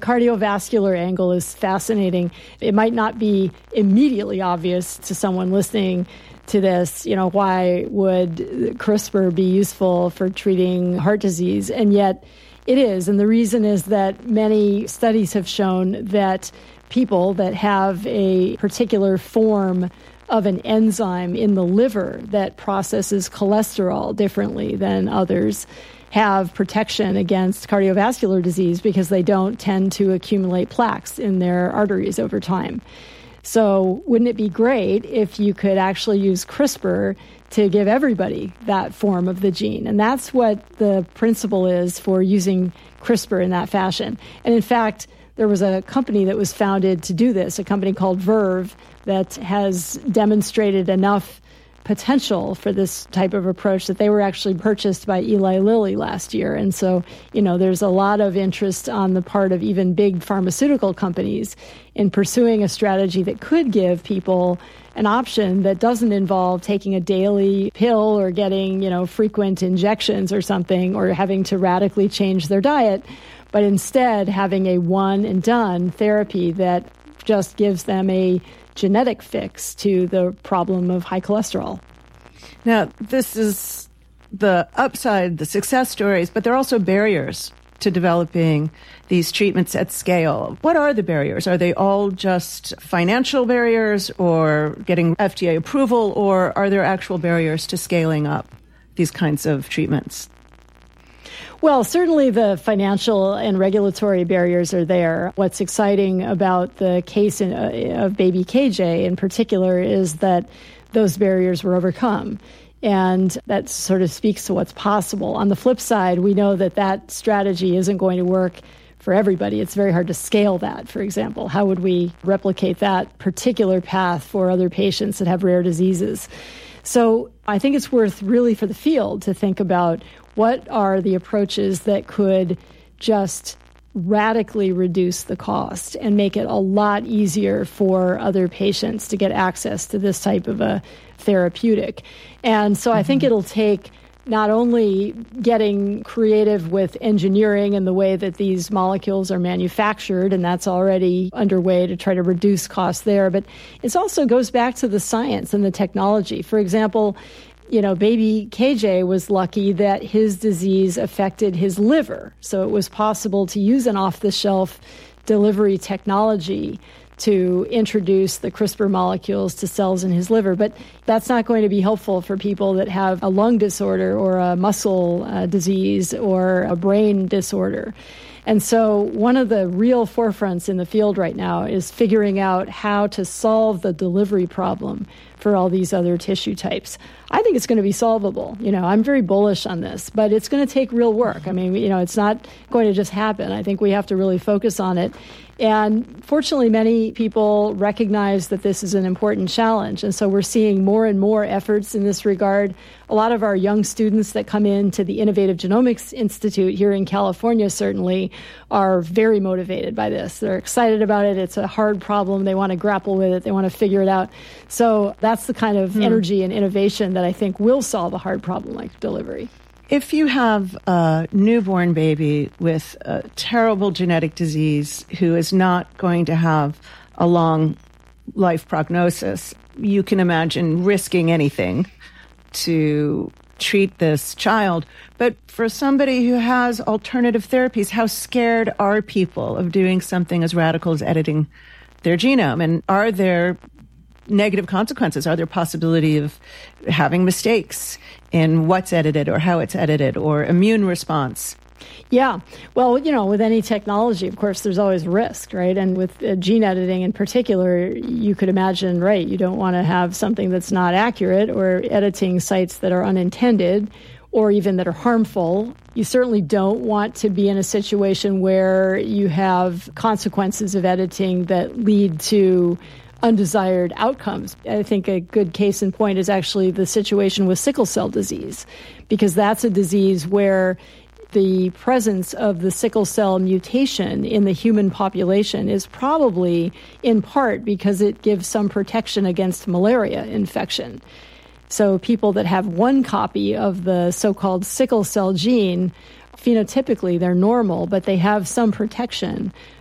cardiovascular angle is fascinating. It might not be immediately obvious to someone listening to this, why would CRISPR be useful for treating heart disease? And yet it is. And the reason is that many studies have shown that people that have a particular form of an enzyme in the liver that processes cholesterol differently than others have protection against cardiovascular disease because they don't tend to accumulate plaques in their arteries over time. So wouldn't it be great if you could actually use CRISPR to give everybody that form of the gene? And that's what the principle is for using CRISPR in that fashion. And in fact, there was a company that was founded to do this, a company called Verve, that has demonstrated enough potential for this type of approach that they were actually purchased by Eli Lilly last year. And so, there's a lot of interest on the part of even big pharmaceutical companies in pursuing a strategy that could give people an option that doesn't involve taking a daily pill or getting, frequent injections or something, or having to radically change their diet, but instead having a one and done therapy that just gives them a genetic fix to the problem of high cholesterol. Now, this is the upside, the success stories, but there are also barriers to developing these treatments at scale. What are the barriers? Are they all just financial barriers or getting FDA approval, or are there actual barriers to scaling up these kinds of treatments? Well, certainly the financial and regulatory barriers are there. What's exciting about the case of baby KJ in particular is that those barriers were overcome. And that sort of speaks to what's possible. On the flip side, we know that that strategy isn't going to work for everybody. It's very hard to scale that, for example. How would we replicate that particular path for other patients that have rare diseases? So I think it's worth really for the field to think about what are the approaches that could just radically reduce the cost and make it a lot easier for other patients to get access to this type of a therapeutic. And so I think it'll take not only getting creative with engineering and the way that these molecules are manufactured, and that's already underway to try to reduce costs there, but it also goes back to the science and the technology. For example, baby KJ was lucky that his disease affected his liver. So it was possible to use an off-the-shelf delivery technology to introduce the CRISPR molecules to cells in his liver. But that's not going to be helpful for people that have a lung disorder or a muscle disease or a brain disorder. And so one of the real forefronts in the field right now is figuring out how to solve the delivery problem for all these other tissue types. I think it's going to be solvable. I'm very bullish on this, but it's going to take real work. I mean, it's not going to just happen. I think we have to really focus on it. And fortunately, many people recognize that this is an important challenge. And so we're seeing more and more efforts in this regard. A lot of our young students that come into the Innovative Genomics Institute here in California certainly are very motivated by this. They're excited about it. It's a hard problem. They want to grapple with it. They want to figure it out. So that's the kind of energy and innovation that I think will solve a hard problem like delivery. If you have a newborn baby with a terrible genetic disease who is not going to have a long life prognosis, you can imagine risking anything to treat this child. But for somebody who has alternative therapies, how scared are people of doing something as radical as editing their genome? And are there negative consequences? Are there possibility of having mistakes in what's edited or how it's edited or immune response? Yeah. Well, with any technology, of course, there's always risk, right? And with gene editing in particular, you could imagine, right, you don't want to have something that's not accurate or editing sites that are unintended or even that are harmful. You certainly don't want to be in a situation where you have consequences of editing that lead to undesired outcomes. I think a good case in point is actually the situation with sickle cell disease, because that's a disease where the presence of the sickle cell mutation in the human population is probably in part because it gives some protection against malaria infection. So people that have one copy of the so-called sickle cell gene, phenotypically they're normal, but they have some protection